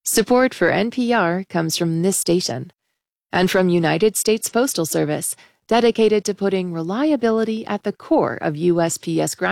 Support for NPR comes from this station and from United States Postal Service, dedicated to putting reliability at the core of USPS ground